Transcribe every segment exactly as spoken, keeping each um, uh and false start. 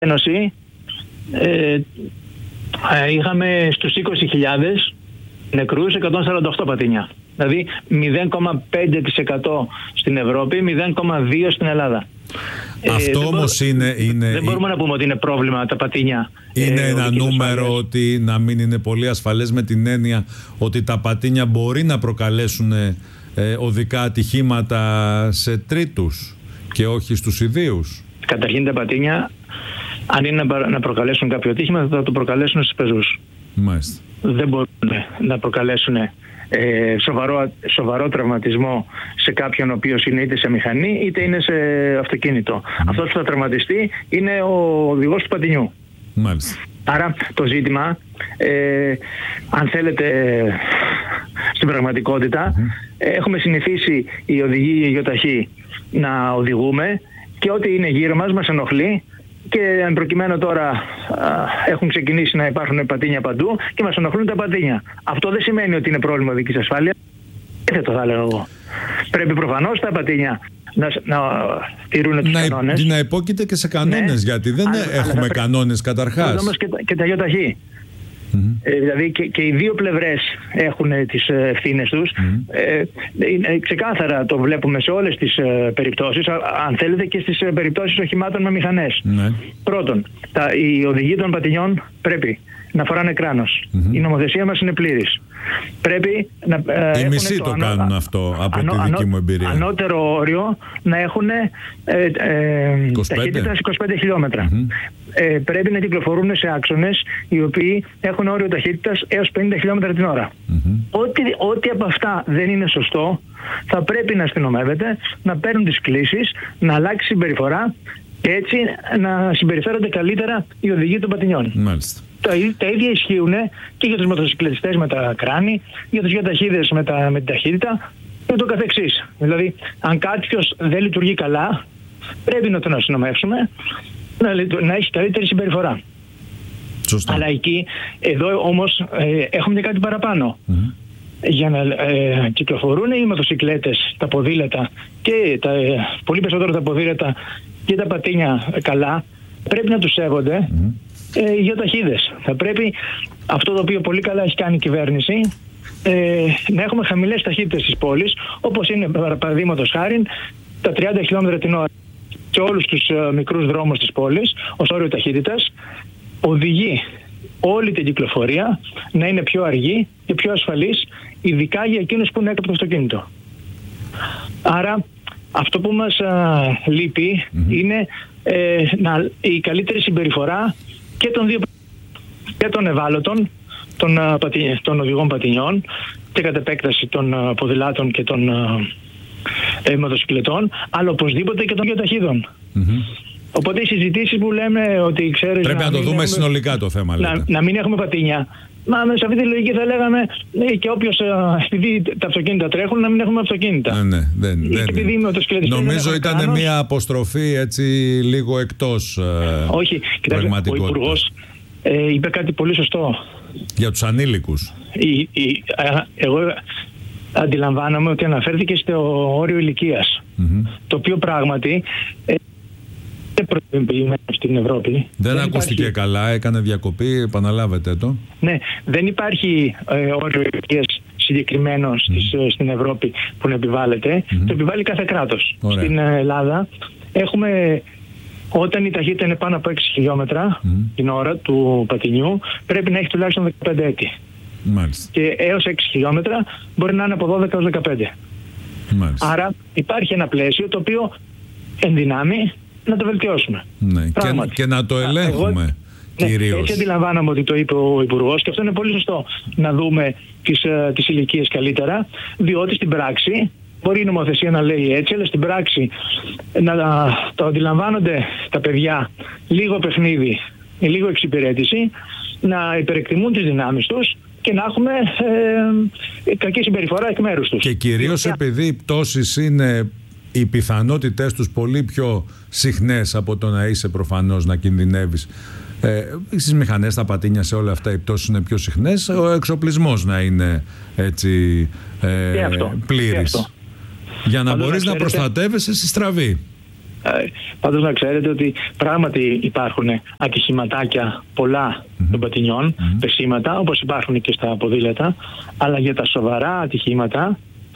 Ένωση ε, είχαμε στους είκοσι χιλιάδες νεκρούς εκατόν σαράντα οκτώ πατίνια. Δηλαδή μηδέν κόμμα πέντε τοις εκατό στην Ευρώπη, μηδέν κόμμα δύο τοις εκατό στην Ελλάδα. Αυτό ε, όμως μπορώ, είναι, είναι... Δεν μπορούμε να πούμε ότι είναι πρόβλημα τα πατίνια. Είναι ε, ένα νούμερο ασφαλές. ότι να μην είναι πολύ ασφαλές, με την έννοια ότι τα πατίνια μπορεί να προκαλέσουν ε, οδικά ατυχήματα σε τρίτους και όχι στους ιδίους. Καταρχήν τα πατίνια, αν είναι να προκαλέσουν κάποιο ατύχημα, θα το προκαλέσουν στους πεζούς. Μάλιστα. Δεν μπορούν να προκαλέσουν ε, σοβαρό, σοβαρό τραυματισμό σε κάποιον ο οποίος είναι είτε σε μηχανή είτε είναι σε αυτοκίνητο. Mm. Αυτός που θα τραυματιστεί είναι ο οδηγός του πατινιού. Μάλιστα. Άρα το ζήτημα, ε, αν θέλετε, στην πραγματικότητα, mm. έχουμε συνηθίσει οι οδηγοί γεωταχή να οδηγούμε και ό,τι είναι γύρω μας μας ενοχλεί. Και εν προκειμένου τώρα α, έχουν ξεκινήσει να υπάρχουν πατίνια παντού και μας ενοχλούν τα πατίνια. Αυτό δεν σημαίνει ότι είναι πρόβλημα οδικής ασφάλειας. Δεν το θα έλεγα εγώ. Πρέπει προφανώς τα πατίνια να, να τηρούν τους να, κανόνες. Να υπόκειται και σε κανόνες, ναι, γιατί δεν αλλά, έχουμε αλλά κανόνες καταρχάς. Όμως και, και τα γεωταχή. Mm-hmm. Ε, δηλαδή και, και οι δύο πλευρές έχουν τις ευθύνες τους. Mm-hmm. ε, ε, ξεκάθαρα το βλέπουμε σε όλες τις ε, περιπτώσεις, α, αν θέλετε και στις ε, περιπτώσεις οχημάτων με μηχανές. Mm-hmm. Πρώτον, τα, οι οδηγοί των πατινιών πρέπει να φοράνε κράνος. Mm-hmm. Η νομοθεσία μας είναι πλήρης. Πρέπει να ε, οι μισοί το, το ανώ, κάνουν αυτό από ανώ, τη δική μου εμπειρία. Ανώτερο όριο να έχουν ε, ε, ταχύτητα είκοσι πέντε χιλιόμετρα. Mm-hmm. Ε, πρέπει να κυκλοφορούν σε άξονες οι οποίοι έχουν όριο ταχύτητας έως πενήντα χιλιόμετρα την ώρα. Mm-hmm. Ό,τι, ό,τι από αυτά δεν είναι σωστό θα πρέπει να αστυνομεύεται, να παίρνουν τις κλήσεις, να αλλάξει συμπεριφορά και έτσι να συμπεριφέρονται καλύτερα οι οδηγοί των πατινιών. Μάλιστα. Τα, τα ίδια ισχύουν και για τους μοτοσυκλετιστές με τα κράνη, για τους γεωταχίδες με, τα, με την ταχύτητα και το καθεξής. Δηλαδή, αν κάποιος δεν λειτουργεί καλά, πρέπει να τον αστυνομεύσουμε, να, να έχει καλύτερη συμπεριφορά. Σωστά. Αλλά εκεί, εδώ όμως ε, έχουμε και κάτι παραπάνω. Mm-hmm. Για να ε, κυκλοφορούν οι μοτοσυκλέτες, τα ποδήλατα και τα, ε, πολύ περισσότερο τα ποδήλατα και τα πατίνια καλά, πρέπει να τους σέβονται. Mm-hmm. Ε, οι γεωταχίδες. Θα πρέπει αυτό το οποίο πολύ καλά έχει κάνει η κυβέρνηση, ε, να έχουμε χαμηλές ταχύτητες στις πόλεις, όπως είναι παραδείγματος χάριν τα τριάντα χιλιόμετρα την ώρα σε όλους τους ε, μικρούς δρόμους της πόλης ως όριο ταχύτητας, οδηγεί όλη την κυκλοφορία να είναι πιο αργή και πιο ασφαλής, ειδικά για εκείνους που είναι έξω από το αυτοκίνητο. Άρα αυτό που μας α, λείπει mm-hmm. είναι ε, να, η καλύτερη συμπεριφορά και των δύο και των ευάλωτων, των, των οδηγών πατινιών και κατ' επέκταση των ποδηλάτων και των ε, μοτοσυκλετών, αλλά οπωσδήποτε και των γεωταχίδων. Mm-hmm. Οπότε οι συζητήσεις που λέμε ότι ξέρεις... Πρέπει να, να το δούμε έχουμε, συνολικά το θέμα. Να, να μην έχουμε πατίνια. Μα σε αυτή τη λογική θα λέγαμε ναι, και όποιος, επειδή τα αυτοκίνητα τρέχουν, να μην έχουμε αυτοκίνητα. Α, ναι, δεν, δεν, επειδή νομίζω ήταν κάνος, μια αποστροφή έτσι λίγο εκτός όχι, πραγματικότητας. Ο Υπουργός ε, είπε κάτι πολύ σωστό. Για τους ανήλικους. Η, η, α, εγώ αντιλαμβάνομαι ότι αναφέρθηκε στο όριο ηλικίας. Mm-hmm. Το οποίο πράγματι... Ε, στην Ευρώπη. Δεν, δεν ακούστηκε υπάρχει... καλά, έκανε διακοπή, επαναλάβετε το. Ναι, δεν υπάρχει ε, όριο ηλικίας συγκεκριμένο στις, mm. στην Ευρώπη που να επιβάλλεται. Mm-hmm. Το επιβάλλει κάθε κράτος. Ωραία. Στην Ελλάδα έχουμε, όταν η ταχύτητα είναι πάνω από έξι χιλιόμετρα mm. την ώρα του πατινιού, πρέπει να έχει τουλάχιστον δεκαπέντε έτη. Μάλιστα. Και έως έξι χιλιόμετρα μπορεί να είναι από δώδεκα έως δεκαπέντε. Μάλιστα. Άρα υπάρχει ένα πλαίσιο το οποίο ενδυνάμει να το βελτιώσουμε. Ναι. Και, και να το ελέγχουμε. Εγώ, ναι, έτσι αντιλαμβάνομαι ότι το είπε ο Υπουργός και αυτό είναι πολύ σωστό, να δούμε τις, τις ηλικίες καλύτερα, διότι στην πράξη μπορεί η νομοθεσία να λέει έτσι, αλλά στην πράξη να το αντιλαμβάνονται τα παιδιά λίγο παιχνίδι, λίγο εξυπηρέτηση, να υπερεκτιμούν τις δυνάμεις τους και να έχουμε ε, κακή συμπεριφορά εκ μέρους τους. Και κυρίως επειδή οι πτώσεις είναι οι πιθανότητες τους πολύ πιο συχνές από το να είσαι προφανώς να κινδυνεύεις. Ε, στις μηχανές, στα πατίνια, σε όλα αυτά οι πτώσεις είναι πιο συχνές. Ο εξοπλισμός να είναι έτσι ε, αυτό, πλήρης. Για να μπορείς να προστατεύεσαι στη στραβή. Ε, πάντως να ξέρετε ότι πράγματι υπάρχουν ατυχηματάκια πολλά mm-hmm. των πατινιών, mm-hmm. πεσήματα, όπως υπάρχουν και στα ποδήλατα, αλλά για τα σοβαρά ατυχήματα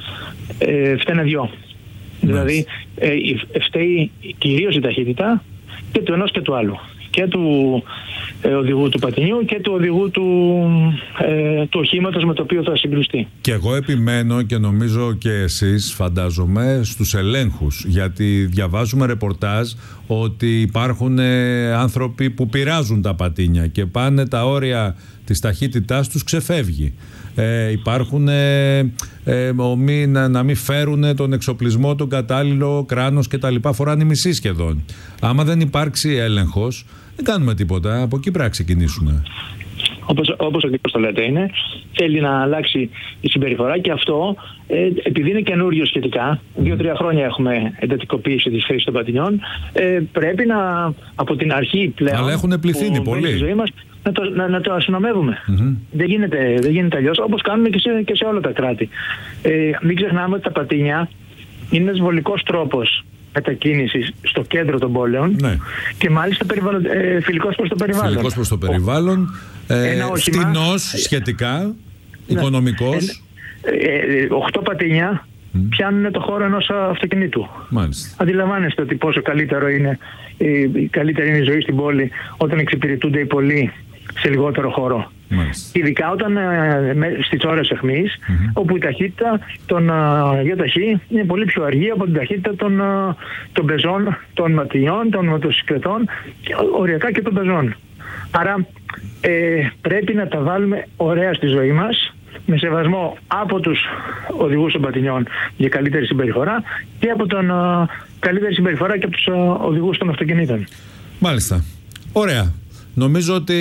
ε, φταίνε δυο. Mm-hmm. Δηλαδή ε, φταίει κυρίως η ταχύτητα και του ενός και του άλλου. Και του ε, οδηγού του πατινιού και του οδηγού του, ε, του οχήματος με το οποίο θα συγκρουστεί. Και εγώ επιμένω και νομίζω και εσείς φαντάζομαι στους ελέγχους, γιατί διαβάζουμε ρεπορτάζ ότι υπάρχουν ε, άνθρωποι που πειράζουν τα πατίνια και πάνε τα όρια της ταχύτητάς τους ξεφεύγει. Ε, υπάρχουν ε, ε, ομοί να, να μην φέρουν τον εξοπλισμό, τον κατάλληλο, κράνος και τα λοιπά, φοράνε οι μισοί σχεδόν. Άμα δεν υπάρξει έλεγχος, δεν κάνουμε τίποτα. Από εκεί πρέπει να ξεκινήσουμε. Όπως, όπως ακριβώς το λέτε είναι, θέλει να αλλάξει η συμπεριφορά και αυτό ε, επειδή είναι καινούριο σχετικά, δύο-τρία χρόνια έχουμε εντατικοποίηση της χρήσης των πατινιών, ε, πρέπει να από την αρχή πλέον. Αλλά έχουν πληθύνει πολύ. Στη ζωή μας, να το, να, να το αστυνομεύουμε. Mm-hmm. Δεν γίνεται, δεν γίνεται αλλιώς, όπως κάνουμε και σε, και σε όλα τα κράτη. Ε, μην ξεχνάμε ότι τα πατίνια είναι ένας βολικός τρόπος μετακίνησης στο κέντρο των πόλεων, ναι. Και μάλιστα περιβάλλον, ε, φιλικός προς το περιβάλλον. Φιλικός προς το περιβάλλον, ε, φτηνός σχετικά, ναι. Οικονομικός. Οχτώ πατίνια mm. πιάνουν το χώρο ενός αυτοκινήτου. Μάλιστα. Αντιλαμβάνεστε ότι πόσο καλύτερο είναι, η καλύτερη είναι η ζωή στην πόλη όταν εξυπηρετούνται οι πολλοί σε λιγότερο χώρο. Μάλιστα. Ειδικά όταν ε, στις ώρες αιχμής, mm-hmm. όπου η ταχύτητα των γιοταχή είναι πολύ πιο αργή από την ταχύτητα των, των πεζών, των ματιών, των μοτοσυκλετών και οριακά και των πεζών. Άρα ε, πρέπει να τα βάλουμε ωραία στη ζωή μας, με σεβασμό από τους οδηγούς των πατινιών για καλύτερη συμπεριφορά και από τον uh, καλύτερη συμπεριφορά και από τους uh, οδηγούς των αυτοκινήτων. Μάλιστα. Ωραία. Νομίζω ότι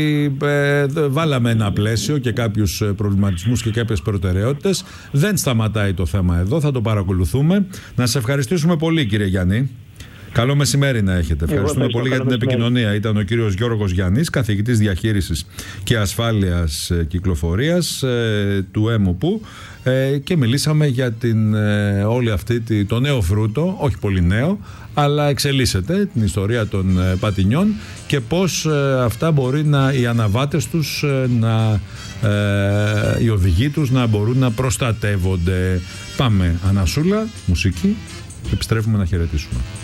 ε, βάλαμε ένα πλαίσιο και κάποιους προβληματισμούς και κάποιες προτεραιότητες. Δεν σταματάει το θέμα εδώ, θα το παρακολουθούμε. Να σας ευχαριστήσουμε πολύ, κύριε Γιάννη. Καλό μεσημέρι να έχετε. Ευχαριστούμε πολύ για την μεσημέρι. Επικοινωνία. Ήταν ο κύριος Γιώργος Γιαννής, καθηγητής διαχείρισης και ασφάλειας κυκλοφορίας ε, του ΕΜΟΠΟΥ ε, και μιλήσαμε για την, ε, όλη αυτή το νέο φρούτο, όχι πολύ νέο, αλλά εξελίσσεται, την ιστορία των ε, πατινιών και πώς ε, αυτά μπορεί να, οι αναβάτες τους, ε, να, ε, οι οδηγοί τους να μπορούν να προστατεύονται. Πάμε ανασούλα, μουσική, επιστρέφουμε να χαιρετήσουμε.